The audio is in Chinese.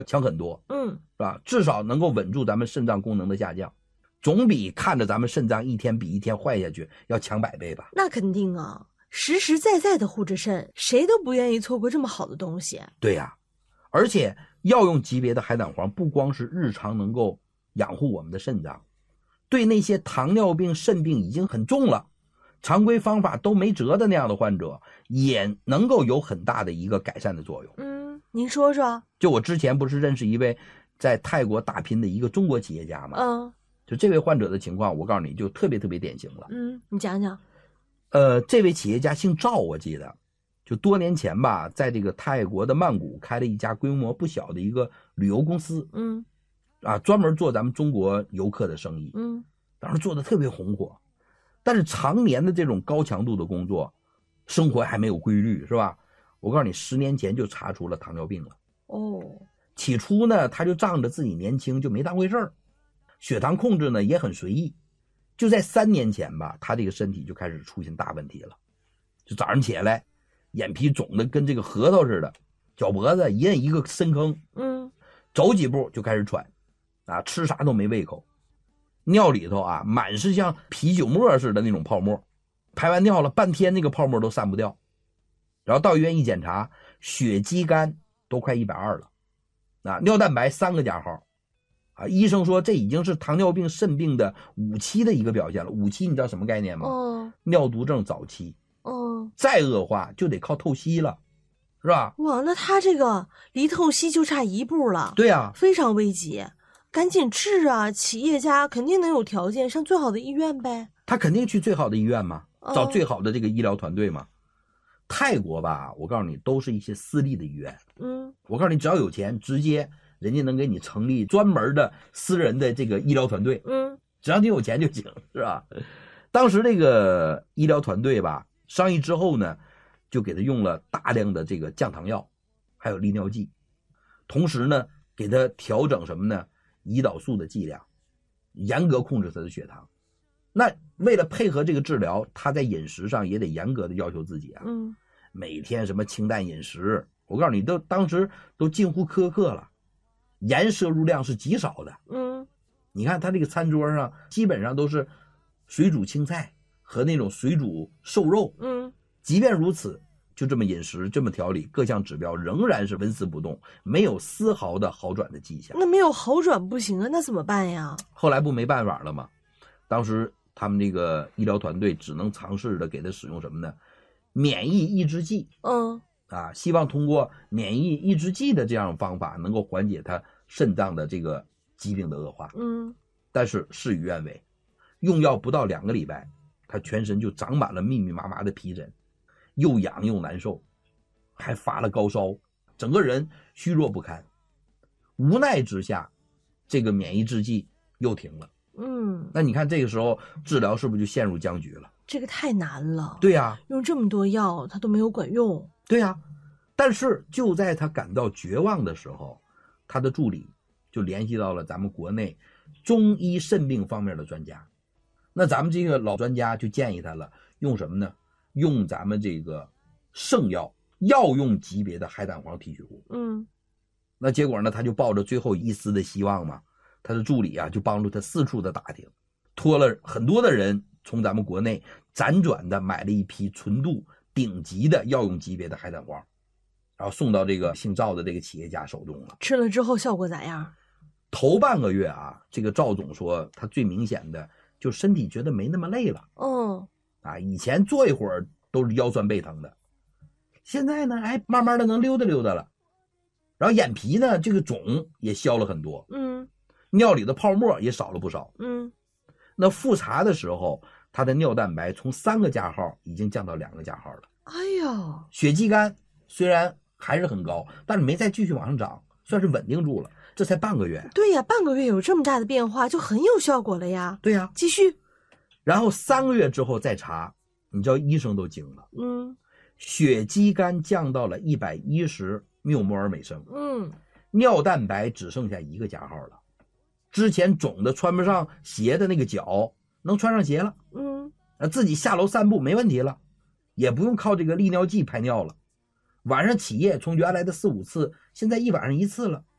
强很多， 是吧？至少能够稳住咱们肾脏功能的下降，总比看着咱们肾脏一天比一天坏下去要强100倍吧？ 那肯定啊，实实在在的护着肾，谁都不愿意错过这么好的东西。 对呀，而且药用级别的海胆黄不光是日常能够养护我们的肾脏，对那些糖尿病、肾病已经很重了，常规方法都没辙的那样的患者，也能够有很大的一个改善的作用。 您说说。 就我之前不是认识一位在泰国打拼的一个中国企业家吗？就这位患者的情况，我告诉你就特别典型了。 你讲讲。 这位企业家姓赵，我记得就多年前吧，在这个泰国的曼谷开了一家规模不小的一个旅游公司，专门做咱们中国游客的生意，当时做的特别红火。但是常年的这种高强度的工作，生活还没有规律，是吧？我告诉你，10年前就查出了糖尿病了。起初呢，他就仗着自己年轻就没当回事儿，血糖控制呢也很随意。就在3年前吧，他这个身体就开始出现大问题了，就早上起来眼皮肿的跟这个核桃似的，脚脖子一摁一个深坑，走几步就开始喘，吃啥都没胃口，尿里头满是像啤酒沫似的那种泡沫，排完尿了半天那个泡沫都散不掉。然后到医院一检查，血肌酐都快120了，尿蛋白3个加号，医生说这已经是糖尿病肾病的5期的一个表现了。5期你知道什么概念吗？尿毒症早期。再恶化就得靠透析了，是吧？ 哇，那他这个离透析就差1步了。 对呀， 非常危急，赶紧治啊！企业家肯定能有条件上最好的医院呗。 他肯定去最好的医院嘛，找最好的这个医疗团队嘛。泰国吧，我告诉你，都是一些私立的医院。我告诉你，只要有钱，直接人家能给你成立专门的私人的这个医疗团队。只要你有钱就行，是吧？当时这个医疗团队吧，商议之后呢，就给他用了大量的这个降糖药，还有利尿剂，同时呢，给他调整什么呢？胰岛素的剂量，严格控制他的血糖。那为了配合这个治疗，他在饮食上也得严格的要求自己啊。每天什么清淡饮食，我告诉你，当时都近乎苛刻了，盐摄入量是极少的。你看他这个餐桌上基本上都是水煮青菜和那种水煮瘦肉。即便如此，就这么饮食这么调理，各项指标仍然是纹丝不动，没有丝毫的好转的迹象。 那没有好转不行啊，那怎么办呀？ 后来不没办法了吗？当时他们这个医疗团队只能尝试的给他使用什么呢？免疫抑制剂。希望通过免疫抑制剂的这样方法能够缓解他肾脏的这个疾病的恶化。但是事与愿违，用药不到2个礼拜，他全身就长满了密密麻麻的皮疹，又痒又难受，还发了高烧，整个人虚弱不堪。无奈之下，这个免疫制剂又停了。那你看这个时候治疗是不是就陷入僵局了？ 这个太难了。 对呀， 用这么多药他都没有管用。 对呀，但是就在他感到绝望的时候，他的助理就联系到了咱们国内中医肾病方面的专家。那咱们这个老专家就建议他了，用什么呢？用咱们这个圣药药用级别的海胆黄提取物。那结果呢，他就抱着最后一丝的希望嘛，他的助理就帮助他四处的打听，托了很多的人从咱们国内辗转的买了一批纯度顶级的药用级别的海胆黄，然后送到这个姓赵的这个企业家手中了。 吃了之后效果咋样？ 头半个月这个赵总说他最明显的就身体觉得没那么累了。以前坐一会儿都是腰酸背疼的，现在呢慢慢的能溜达溜达了，然后眼皮呢这个肿也消了很多。尿里的泡沫也少了不少。那复查的时候，他的尿蛋白从3个加号已经降到2个加号了。 哎呦， 血肌酐虽然还是很高，但是没再继续往上涨，算是稳定住了。这才半个月。 对呀，半个月有这么大的变化，就很有效果了呀。 对呀， 继续。 然后3个月之后再查，你知道医生都惊了。血肌酐降到了110缪摩尔每升。尿蛋白只剩下1个加号了。之前肿的穿不上鞋的那个脚能穿上鞋了。自己下楼散步没问题了，也不用靠这个利尿剂排尿了。晚上起夜从原来的4、5次，现在一晚上1次了。